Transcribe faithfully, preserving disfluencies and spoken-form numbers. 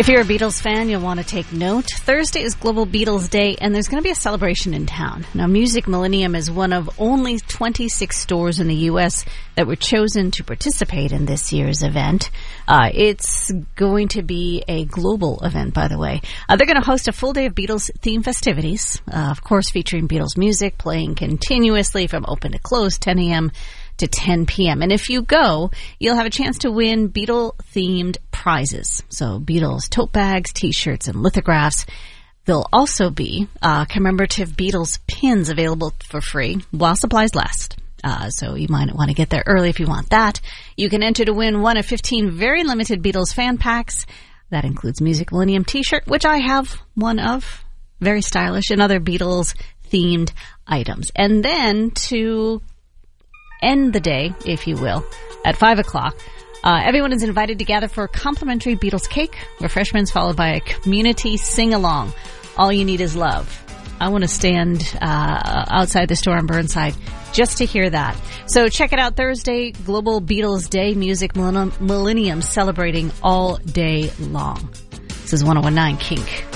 If you're a Beatles fan, you'll want to take note. Thursday is Global Beatles Day, and there's going to be a celebration in town. Now, Music Millennium is one of only twenty-six stores in the U S that were chosen to participate in this year's event. Uh, it's going to be a global event, by the way. Uh, they're going to host a full day of Beatles-themed festivities, uh, of course, featuring Beatles music, playing continuously from open to close, ten a.m. to ten p.m. And if you go, you'll have a chance to win Beatle-themed prizes. So Beatles tote bags, T-shirts, and lithographs. There'll also be uh, commemorative Beatles pins available for free while supplies last. Uh, so you might want to get there early if you want that. You can enter to win one of fifteen very limited Beatles fan packs. That includes Music Millennium T-shirt, which I have one of. Very stylish, and other Beatles-themed items. And then to end the day, if you will, at five o'clock, uh, everyone is invited to gather for a complimentary Beatles cake, refreshments followed by a community sing-along. All you need is love. I want to stand uh, outside the store on Burnside just to hear that. So check it out Thursday, Global Beatles Day, Music Millennium celebrating all day long. This is one oh one point nine Kink.